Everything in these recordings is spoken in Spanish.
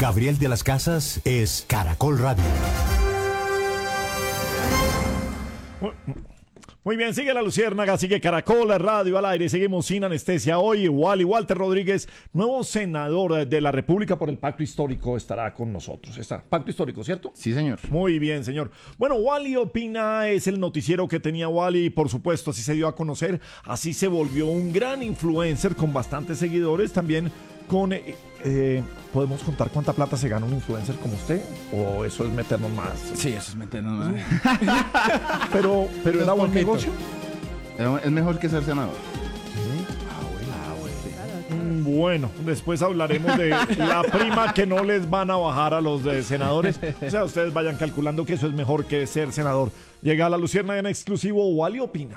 Gabriel de las Casas es Caracol Radio. Muy bien, sigue La Luciérnaga, sigue Caracol Radio al aire, seguimos sin anestesia hoy. Walter Rodríguez, nuevo senador de la República por el Pacto Histórico, estará con nosotros. Pacto Histórico, ¿cierto? Sí, señor. Muy bien, señor. Bueno, Wally Opina es el noticiero que tenía Wally, por supuesto, así se dio a conocer, así se volvió un gran influencer con bastantes seguidores, también con... ¿podemos contar cuánta plata se gana un influencer como usted? ¿O eso es meternos más? Sí, eso es meternos más. Pero ¿era buen negocio? Es mejor que ser senador. Bueno, después hablaremos de la prima que no les van a bajar a los senadores. O sea, ustedes vayan calculando que eso es mejor que ser senador. Llega a La Luciérnaga en exclusivo, Wally Opina.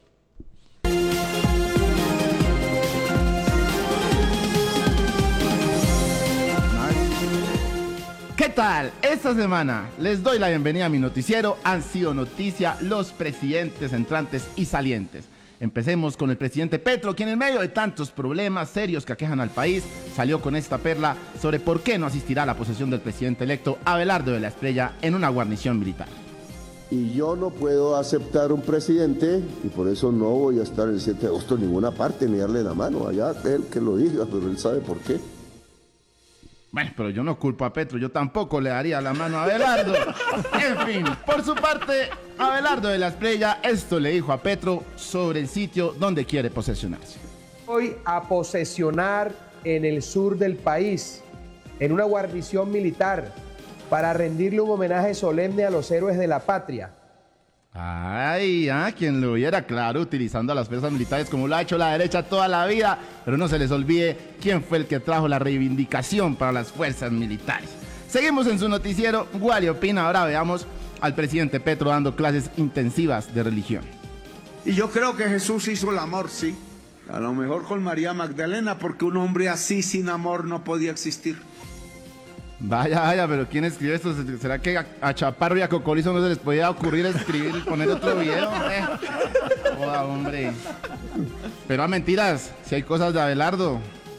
¿Qué tal? Esta semana les doy la bienvenida a mi noticiero. Han sido noticia los presidentes entrantes y salientes. Empecemos con el presidente Petro, quien en medio de tantos problemas serios que aquejan al país, salió con esta perla sobre por qué no asistirá a la posesión del presidente electo Abelardo de la Espriella en una guarnición militar. Y yo no puedo aceptar un presidente, y por eso no voy a estar el 7 de agosto en ninguna parte, ni darle la mano. Allá él que lo diga, pero él sabe por qué. Bueno, pero yo no culpo a Petro, yo tampoco le daría la mano a Abelardo. En fin, por su parte, Abelardo de la Espriella esto le dijo a Petro sobre el sitio donde quiere posesionarse. Voy a posesionar en el sur del país, en una guarnición militar, para rendirle un homenaje solemne a los héroes de la patria. Ay, quien lo viera, claro, utilizando a las fuerzas militares como lo ha hecho la derecha toda la vida, pero no se les olvide quién fue el que trajo la reivindicación para las fuerzas militares. Seguimos en su noticiero, Wally Opina. Ahora veamos al presidente Petro dando clases intensivas de religión. Y yo creo que Jesús hizo el amor, sí. A lo mejor con María Magdalena, porque un hombre así sin amor no podía existir. Vaya, pero ¿quién escribió esto? ¿Será que a Chaparro y a Cocolizo no se les podía ocurrir escribir y poner otro video? Joda, hombre. Pero a mentiras, si hay cosas de Abelardo.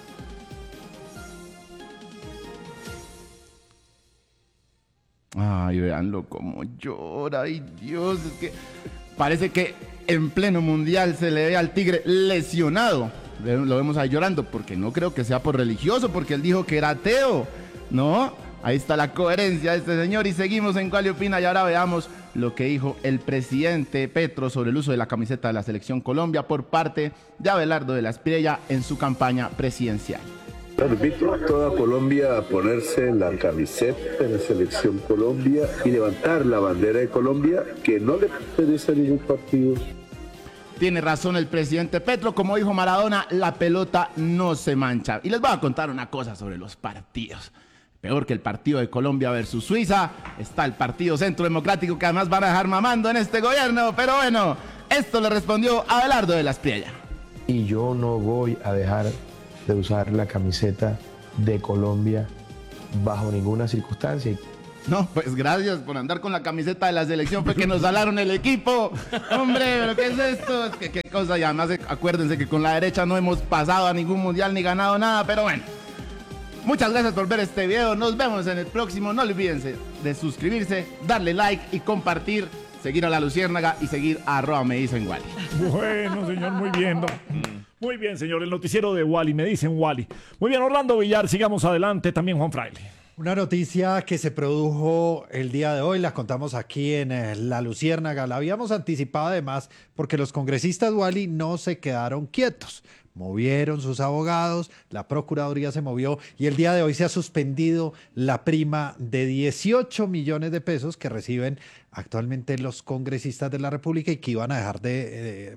Ay, véanlo cómo llora. Ay, Dios, es que parece que en pleno mundial se le ve al tigre lesionado. Lo vemos ahí llorando, porque no creo que sea por religioso, porque él dijo que era ateo. No, ahí está la coherencia de este señor. Y seguimos en Wally Opina y ahora veamos lo que dijo el presidente Petro sobre el uso de la camiseta de la Selección Colombia por parte de Abelardo de la Espriella en su campaña presidencial. Invito a toda Colombia a ponerse la camiseta de la Selección Colombia y levantar la bandera de Colombia, que no le pertenece a ningún partido. Tiene razón el presidente Petro, como dijo Maradona, la pelota no se mancha. Y les voy a contar una cosa sobre los partidos. Peor que el partido de Colombia versus Suiza, está el partido Centro Democrático, que además van a dejar mamando en este gobierno. Pero bueno, esto le respondió Abelardo de la Espriella. Y yo no voy a dejar de usar la camiseta de Colombia bajo ninguna circunstancia. No, pues gracias por andar con la camiseta de la selección, fue que nos salaron el equipo. Hombre, ¿pero qué es esto? Es que qué cosa, y además acuérdense que con la derecha no hemos pasado a ningún mundial ni ganado nada, pero bueno. Muchas gracias por ver este video, nos vemos en el próximo. No olviden de suscribirse, darle like y compartir, seguir a La Luciérnaga y seguir a @me dicen Wally. Bueno, señor, muy bien. Muy bien, señor, el noticiero de Wally, me dicen Wally. Muy bien, Orlando Villar, sigamos adelante, también Juan Fraile. Una noticia que se produjo el día de hoy, la contamos aquí en La Luciérnaga, la habíamos anticipado además porque los congresistas, Wally, no se quedaron quietos. Movieron sus abogados, la Procuraduría se movió y el día de hoy se ha suspendido la prima de 18 millones de pesos que reciben actualmente los congresistas de la República y que iban a dejar de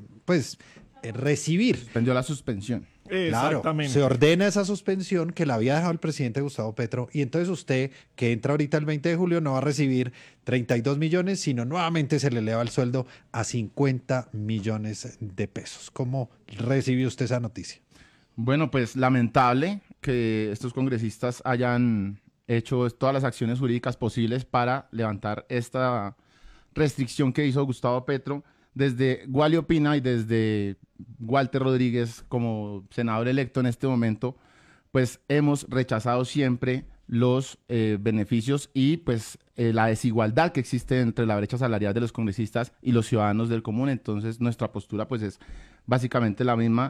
recibir. Suspendió la suspensión. Claro, se ordena esa suspensión que la había dejado el presidente Gustavo Petro y entonces usted, que entra ahorita el 20 de julio, no va a recibir 32 millones, sino nuevamente se le eleva el sueldo a 50 millones de pesos. ¿Cómo recibió usted esa noticia? Bueno, pues lamentable que estos congresistas hayan hecho todas las acciones jurídicas posibles para levantar esta restricción que hizo Gustavo Petro. Desde Wally Opina y desde Walter Rodríguez como senador electo en este momento, pues hemos rechazado siempre los beneficios y pues la desigualdad que existe entre la brecha salarial de los congresistas y los ciudadanos del común. Entonces nuestra postura pues es básicamente la misma,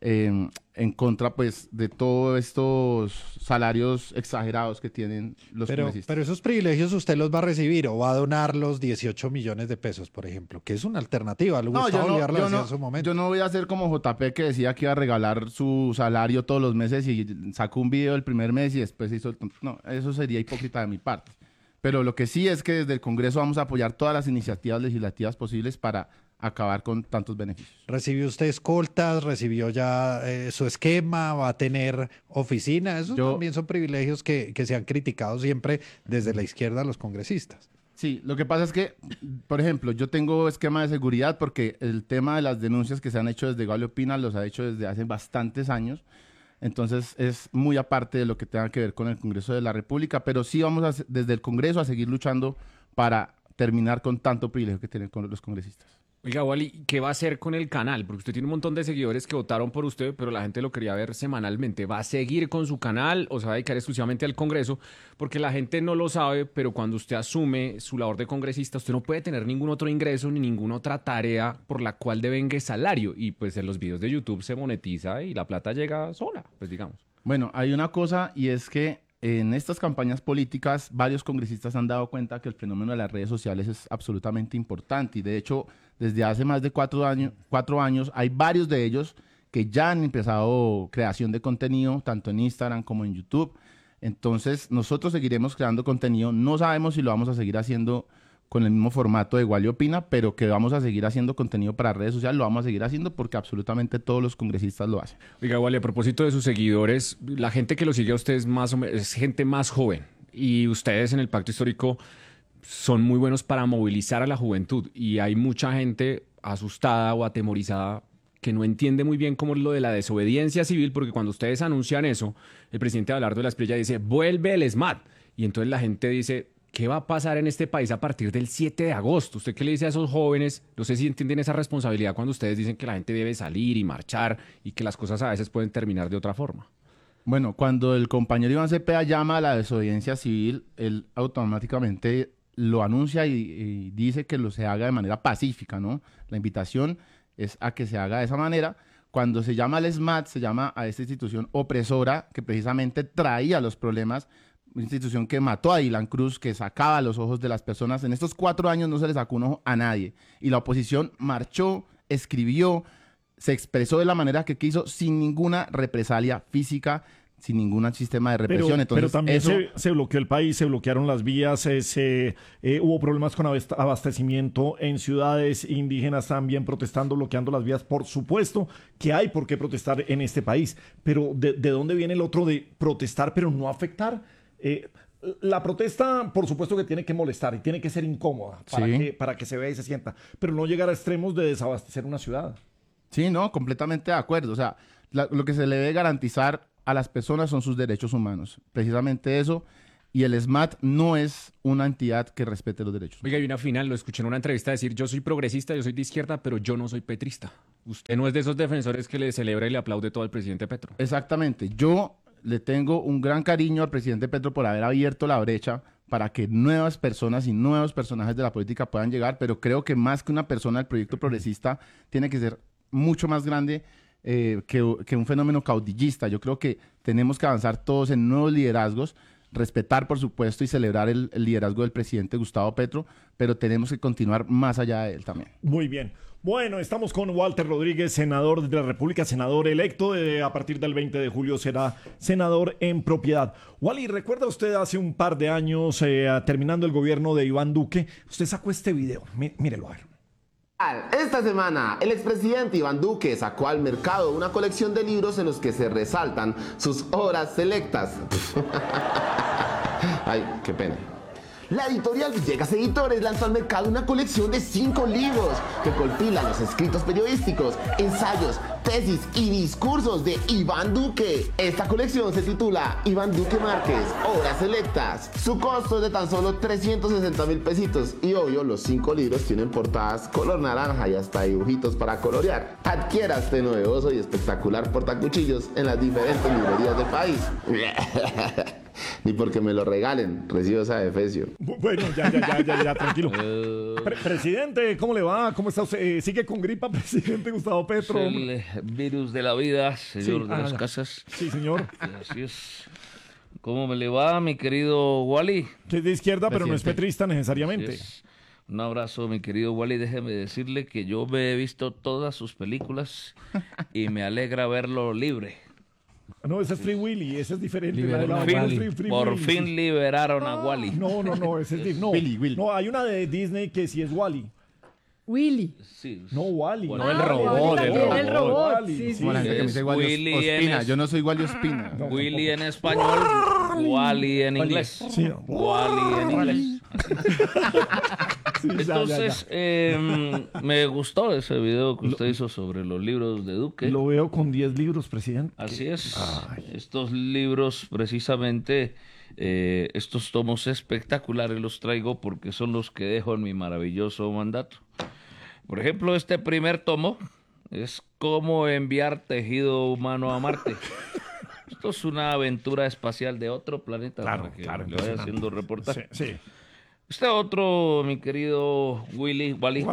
en contra pues de todos estos salarios exagerados que tienen los congresistas. Pero esos privilegios usted los va a recibir o va a donar los 18 millones de pesos, por ejemplo, que es una alternativa. Gustavo Bolívar lo decía en su momento. Yo no voy a ser como JP, que decía que iba a regalar su salario todos los meses y sacó un video el primer mes y después hizo el tonto. No, eso sería hipócrita de mi parte. Pero lo que sí es que desde el Congreso vamos a apoyar todas las iniciativas legislativas posibles para acabar con tantos beneficios. ¿Recibió usted escoltas? ¿Recibió ya su esquema? ¿Va a tener oficina? Esos también son privilegios que se han criticado siempre desde la izquierda a los congresistas. Sí, lo que pasa es que, por ejemplo, yo tengo esquema de seguridad porque el tema de las denuncias que se han hecho desde Wally Ospina los ha hecho desde hace bastantes años. Entonces es muy aparte de lo que tenga que ver con el Congreso de la República, pero sí vamos desde el Congreso a seguir luchando para terminar con tanto privilegio que tienen con los congresistas. Oiga, Wally, ¿qué va a hacer con el canal? Porque usted tiene un montón de seguidores que votaron por usted, pero la gente lo quería ver semanalmente. ¿Va a seguir con su canal o se va a dedicar exclusivamente al Congreso? Porque la gente no lo sabe, pero cuando usted asume su labor de congresista, usted no puede tener ningún otro ingreso ni ninguna otra tarea por la cual devengue salario. Y pues en los videos de YouTube se monetiza y la plata llega sola, pues digamos. Bueno, hay una cosa y es que en estas campañas políticas varios congresistas han dado cuenta que el fenómeno de las redes sociales es absolutamente importante y de hecho desde hace más de 4 años hay varios de ellos que ya han empezado creación de contenido tanto en Instagram como en YouTube. Entonces nosotros seguiremos creando contenido, no sabemos si lo vamos a seguir haciendo con el mismo formato de Wally Opina, pero que vamos a seguir haciendo contenido para redes sociales, lo vamos a seguir haciendo porque absolutamente todos los congresistas lo hacen. Oiga, Wally, a propósito de sus seguidores, la gente que lo sigue a ustedes es gente más joven y ustedes en el Pacto Histórico son muy buenos para movilizar a la juventud y hay mucha gente asustada o atemorizada que no entiende muy bien cómo es lo de la desobediencia civil, porque cuando ustedes anuncian eso, el presidente Abelardo de la Espriella dice, vuelve el ESMAD, y entonces la gente dice, ¿qué va a pasar en este país a partir del 7 de agosto? ¿Usted qué le dice a esos jóvenes? No sé si entienden esa responsabilidad cuando ustedes dicen que la gente debe salir y marchar y que las cosas a veces pueden terminar de otra forma. Bueno, cuando el compañero Iván Cepeda llama a la desobediencia civil, él automáticamente lo anuncia y dice que se haga de manera pacífica, ¿no? La invitación es a que se haga de esa manera. Cuando se llama al ESMAD, se llama a esta institución opresora que precisamente traía los problemas, una institución que mató a Dylan Cruz, que sacaba los ojos de las personas. En estos 4 años no se le sacó un ojo a nadie. Y la oposición marchó, escribió, se expresó de la manera que quiso, sin ninguna represalia física, sin ningún sistema de represión. Pero también se bloqueó el país, se bloquearon las vías, hubo problemas con abastecimiento en ciudades indígenas también protestando, bloqueando las vías. Por supuesto que hay por qué protestar en este país, pero ¿de dónde viene el otro de protestar pero no afectar? La protesta, por supuesto que tiene que molestar y tiene que ser incómoda para que se vea y se sienta, pero no llegar a extremos de desabastecer una ciudad. Sí, no, completamente de acuerdo. O sea, lo que se le debe garantizar a las personas son sus derechos humanos. Precisamente eso. Y el ESMAD no es una entidad que respete los derechos. Oiga, hay una final, lo escuché en una entrevista decir, yo soy progresista, yo soy de izquierda, pero yo no soy petrista. Usted no es de esos defensores que le celebra y le aplaude todo al presidente Petro. Exactamente. Yo le tengo un gran cariño al presidente Petro por haber abierto la brecha para que nuevas personas y nuevos personajes de la política puedan llegar, pero creo que más que una persona, el proyecto progresista tiene que ser mucho más grande que un fenómeno caudillista. Yo creo que tenemos que avanzar todos en nuevos liderazgos, respetar, por supuesto, y celebrar el liderazgo del presidente Gustavo Petro, pero tenemos que continuar más allá de él también. Muy bien. Bueno, estamos con Walter Rodríguez, senador de la República, senador electo. A partir del 20 de julio será senador en propiedad. Wally, ¿recuerda usted hace un par de años, terminando el gobierno de Iván Duque, usted sacó este video? Mírelo a ver. Esta semana, el expresidente Iván Duque sacó al mercado una colección de libros en los que se resaltan sus obras selectas. Ay, qué pena. La editorial Villegas Editores lanzó al mercado una colección de 5 libros que compilan los escritos periodísticos, ensayos, tesis y discursos de Iván Duque. Esta colección se titula Iván Duque Márquez, Obras Selectas. Su costo es de tan solo 360.000 pesitos y obvio los 5 libros tienen portadas color naranja y hasta dibujitos para colorear. Adquiera este novedoso y espectacular portacuchillos en las diferentes librerías del país. Ni porque me lo regalen, recibo esa defecio. Bueno, ya, tranquilo. Presidente, ¿cómo le va? ¿Cómo está usted? ¿Sigue con gripa, presidente Gustavo Petro? El virus de la vida, señor Sí, de las casas. Sí, señor. Así es. ¿Cómo me le va, mi querido Wally? Que es de izquierda, pero no es petrista necesariamente. Así es. Un abrazo, mi querido Wally. Déjeme decirle que yo me he visto todas sus películas y me alegra verlo libre. No, ese es Free Willy, ese es diferente. Por fin liberaron a Wally. No, ese es diferente. No, Willy. No, hay una de Disney que sí es Wally. Willy. Sí. No, Wally. Bueno, No, el robot. El robot. Wally. Sí, sí. Como la gente que me dice Wally Willy Ospina. en Yo no soy Wally Ospina. Willy en español, Wally en inglés. Sí. Wally en inglés. Sí, Entonces, me gustó ese video que usted hizo sobre los libros de Duque. Lo veo con 10 libros, presidente. Así es. Estos libros, precisamente, estos tomos espectaculares los traigo porque son los que dejo en mi maravilloso mandato. Por ejemplo, este primer tomo es Cómo enviar tejido humano a Marte. Esto es una aventura espacial de otro planeta. Claro, para que claro, le vaya haciendo reportaje. Sí. Este otro, mi querido Wally,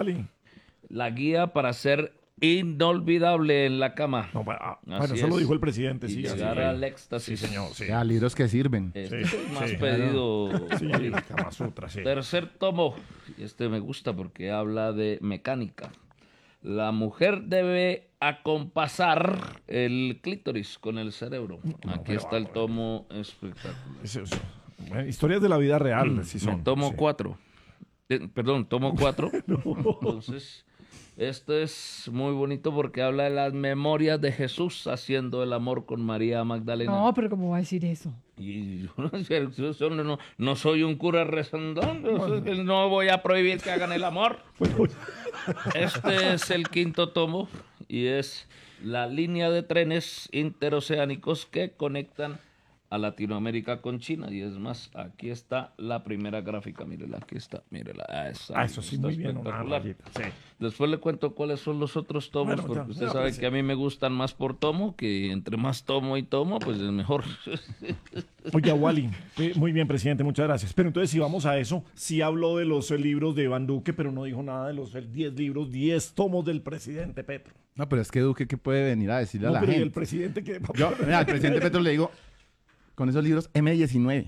la guía para ser inolvidable en la cama. No, bueno, Así eso lo es. dijo el presidente, Y sí. llegar al éxtasis. Sí, señor, sí. Ya, libros que sirven. Este Sí, es el más sí, pedido. Sí, Kama Sutra, sí. Tercer tomo. Y este me gusta porque habla de mecánica. La mujer debe acompasar el clítoris con el cerebro. Aquí está el tomo espectacular. Bueno, historias de la vida real, sí son. Tomo 4. Tomo 4. No. Entonces, este es muy bonito porque habla de las memorias de Jesús haciendo el amor con María Magdalena. No, pero ¿cómo va a decir eso? Y yo no soy un cura rezandón, no voy a prohibir que hagan el amor. Este es el quinto tomo y es la línea de trenes interoceánicos que conectan a Latinoamérica con China. Y es más, aquí está la primera gráfica, mírela, aquí está, mírela. Eso sí, muy bien. Sí. Después le cuento cuáles son los otros tomos, Bueno, porque usted sabe que a mí me gustan más por tomo, que entre más tomo y tomo, pues es mejor. Oiga, Wally, muy bien, presidente, muchas gracias. Pero entonces, si vamos a eso, sí habló de los libros de Iván Duque, pero no dijo nada de los 10 libros, 10 tomos del presidente Petro. No, pero es que Duque, ¿qué puede venir a decirle a la pero ¿y gente? el presidente que... Mira, al presidente Petro le digo, con esos libros, M19.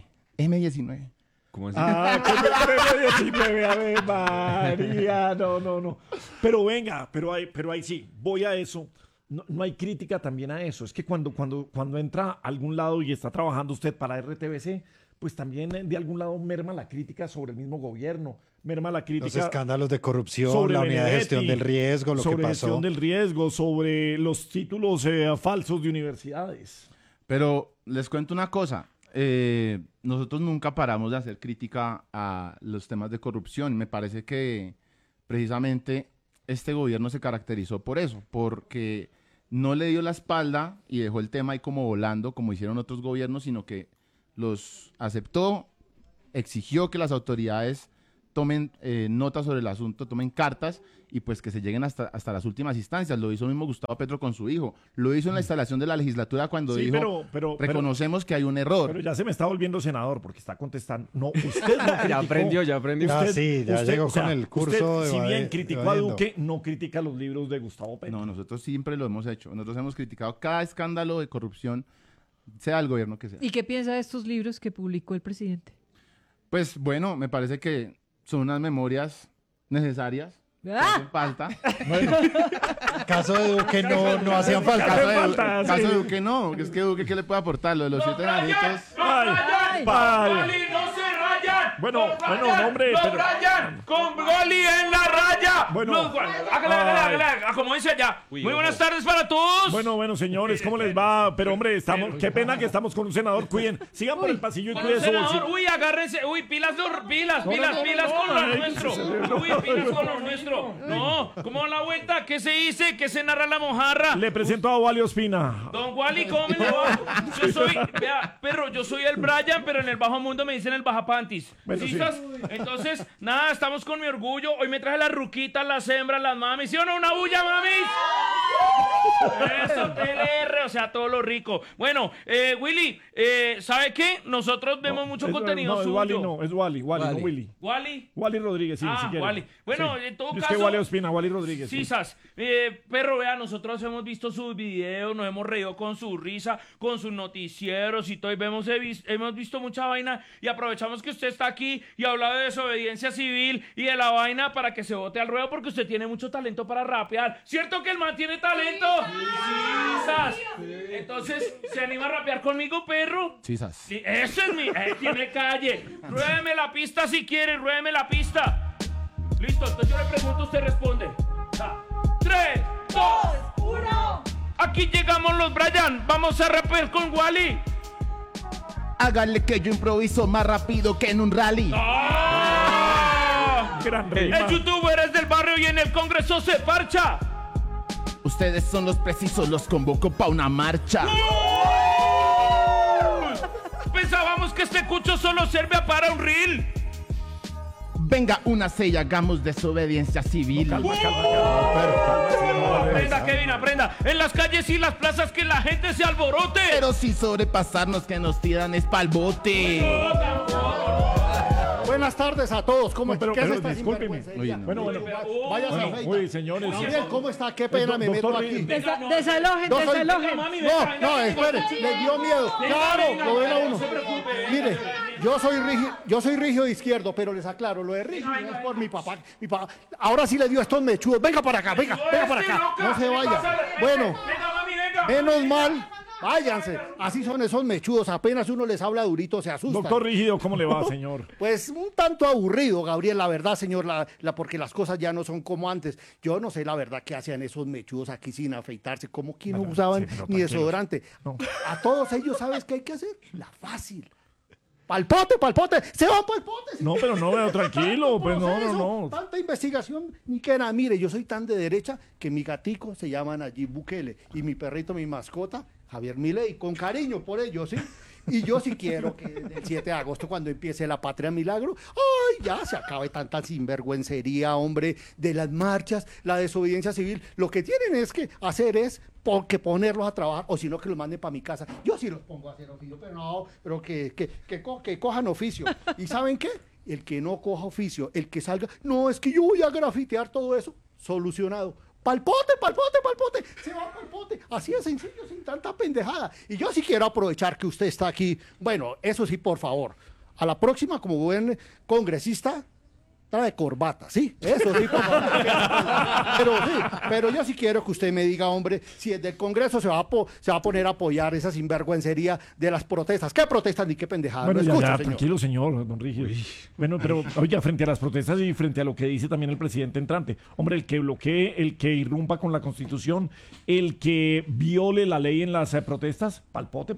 ¿Cómo así? Con el 19, a ver, María, no. Pero venga, pero ahí sí, voy a eso. No hay crítica también a eso. Es que cuando entra a algún lado y está trabajando usted para RTBC, pues también de algún lado merma la crítica sobre el mismo gobierno, merma la crítica... Los escándalos de corrupción, sobre la unidad de Benedetti, gestión del riesgo, lo que sobre pasó. gestión del riesgo, sobre los títulos falsos de universidades. Pero les cuento una cosa. Nosotros nunca paramos de hacer crítica a los temas de corrupción. Me parece que precisamente este gobierno se caracterizó por eso, porque no le dio la espalda y dejó el tema ahí como volando, como hicieron otros gobiernos, sino que los aceptó, exigió que las autoridades tomen nota sobre el asunto, tomen cartas y pues que se lleguen hasta las últimas instancias. Lo hizo el mismo Gustavo Petro con su hijo. Lo hizo en la instalación de la legislatura cuando Sí, dijo, pero reconocemos que hay un error. Pero ya se me está volviendo senador porque está contestando. No, usted no criticó. Ya aprendió. Usted, llegó con el curso usted, de si bien criticó a evadiendo. Duque, no critica los libros de Gustavo Petro. No, nosotros siempre lo hemos hecho. Nosotros hemos criticado cada escándalo de corrupción, sea el gobierno que sea. ¿Y qué piensa de estos libros que publicó el presidente? Pues bueno, me parece que son unas memorias necesarias. Hacen falta. Bueno, caso de Duque no hacían falta. Caso de Duque no, es que Duque, ¿qué le puede aportar? Lo de los 7 enanitos. ¡Ay! ¡Wally, no se rayan! Bueno, no, hombre. ¡Los pero- Brian! ¡Con Wally en la raya! Bueno. Hágale, acomódense allá. Muy buenas tardes para todos. Bueno, señores, ¿cómo les va? Pero, hombre, qué pena que estamos con un senador. Cuiden, sigan por el pasillo y Con cuiden un su senador, bolsillo. agárrense, pilas con lo nuestro. Pilas con lo nuestro. No, ¿cómo va la vuelta? ¿Qué se dice? ¿Qué se narra la mojarra? Le presento a Wally Ospina. Don Wally, ¿cómo me le va? Yo soy el Brian, pero en el bajo mundo me dicen el bajapantis. Bueno, ¿Sí sí. estás? Entonces, nada, estamos con mi orgullo. Hoy me traje las ruquitas, las hembras, las mamis. ¿Sí o no? ¡Una bulla, mamis! Eso, TLR, o sea, todo lo rico. Bueno, Willy, ¿sabe qué? Nosotros vemos mucho contenido no, es suyo. Wally, no Willy. ¿Wally? Wally Rodríguez, sí, si quiere. Wally. Bueno, Sí. en todo Es caso... que Wally Ospina, Wally Rodríguez. sí. Sisas, perro, vea, nosotros hemos visto sus videos, nos hemos reído con su risa, con sus noticieros y todo, y hemos visto mucha vaina, y aprovechamos que usted está aquí y habla de desobediencia civil y de la vaina para que se bote al ruedo porque usted tiene mucho talento para rapear. ¿Cierto que el man tiene talento? Sisas. Entonces, ¿se anima a rapear conmigo, perro? Sisas. Sí, ese es mi... tiene calle. Ruédeme la pista si quiere, ruédeme la pista. Listo, entonces yo le pregunto, usted responde. 3, 2, 1. Aquí llegamos los Brian. Vamos a rapear con Wally. Hágale que yo improviso más rápido que en un rally. Gran rima. El youtuber es del barrio y en el Congreso se parcha. Ustedes son los precisos, los convoco pa' una marcha. Pensábamos que este cucho solo serve para un reel. Venga, una y hagamos desobediencia civil. Aprenda, Kevin, aprenda. En las calles y las plazas que la gente se alborote. Pero si sobrepasarnos que nos tiran es pa'l bote. Buenas tardes a todos. ¿Cómo No, pero- ¿Qué es pero esta discúlpeme. sinvergüencería? Bueno, Váyase a Bueno, afeitar. uy, señores. Gabriel, ¿cómo está? Qué pena me meto Doctor, aquí. Desalojen, No soy- desalojen. No, espere, le dio miedo. Claro, lo ven a uno. Mire, yo soy rígido de izquierdo, pero les aclaro, lo de rígido no es por mi papá. Ahora sí le dio estos mechudos. Venga para acá, venga para acá. No se vaya. Bueno, menos mal. Váyanse, así son esos mechudos, apenas uno les habla durito se asustan. Doctor Rígido, ¿cómo le va, señor? Pues un tanto aburrido, Gabriel, la verdad, señor, porque las cosas ya no son como antes. Yo no sé la verdad qué hacían esos mechudos aquí sin afeitarse, como que no usaban sí, pero ni tranquilos. desodorante. No. A todos ellos, ¿sabes qué hay que hacer? La fácil. Palpote, se van palpotes. No, pero no, veo tranquilo, pues no. Tanta investigación, ni que nada. Mire, yo soy tan de derecha que mi gatico se llama Nayib Bukele y mi perrito, mi mascota, Javier Milei, con cariño por ello, ¿sí? Y yo sí quiero que el 7 de agosto, cuando empiece la Patria Milagro, ¡ay! Ya se acabe tanta sinvergüencería, hombre, de las marchas, la desobediencia civil. Lo que tienen es que hacer es que ponerlos a trabajar, o si no, que los manden para mi casa. Yo sí los pongo a hacer oficio, pero no, pero que cojan oficio. ¿Y saben qué? El que no coja oficio, el que salga, no, es que yo voy a grafitear todo eso, solucionado. Palpote, se va palpote. Así de sencillo, sin tanta pendejada. Y yo sí quiero aprovechar que usted está aquí. Bueno, eso sí, por favor. A la próxima, como buen congresista, trae corbata, ¿sí? Eso sí, por favor. Pero yo sí quiero que usted me diga, hombre, si desde el Congreso se va a poner a apoyar esa sinvergüencería de las protestas. ¿Qué protestas ni qué pendejada? Bueno, No ya, escucho, señor. tranquilo, señor, don Rígido. Bueno, pero oiga, frente a las protestas y frente a lo que dice también el presidente entrante, hombre, el que bloquee, el que irrumpa con la Constitución, el que viole la ley en las protestas, palpote.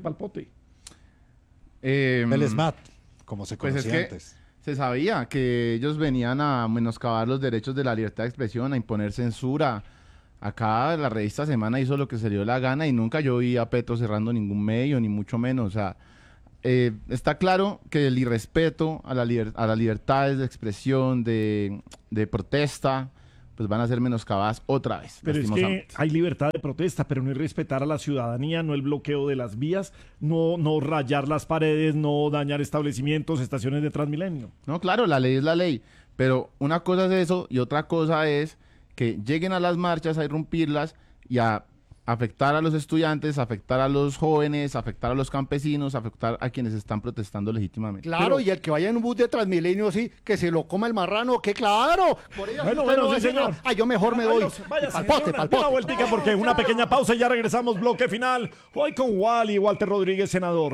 El SMAT, como se Pues conocía es que antes. se sabía que ellos venían a menoscabar los derechos de la libertad de expresión, a imponer censura. Acá la revista Semana hizo lo que se le dio la gana y nunca yo vi a Petro cerrando ningún medio, ni mucho menos. O sea, está claro que el irrespeto a las libertades de expresión, de protesta, pues van a ser menoscabadas otra vez. Pero es que lastimosamente. hay libertad de protesta, pero no es respetar a la ciudadanía, no el bloqueo de las vías, no rayar las paredes, no dañar establecimientos, estaciones de Transmilenio. No, claro, la ley es la ley, pero una cosa es eso y otra cosa es que lleguen a las marchas a irrumpirlas y a afectar a los estudiantes, afectar a los jóvenes, afectar a los campesinos, afectar a quienes están protestando legítimamente. Claro, y el que vaya en un bus de Transmilenio, sí, que se lo coma el marrano, que claro. Por ello, Bueno, usted no sí, dice señor. nada. Ah, yo mejor me doy. Váyase, Palpote. una vueltica porque una pequeña pausa y ya regresamos, bloque final. Hoy con Walter Rodríguez, senador.